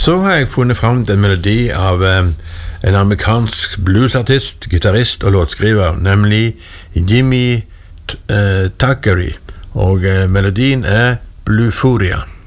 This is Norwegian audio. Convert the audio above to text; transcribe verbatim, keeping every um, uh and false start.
så har jeg funnet frem en melodi av um, en amerikansk bluesartist, gitarrist og låtskriver, nemlig Jimmy uh, Thackeray, og uh, melodien er Blueforia.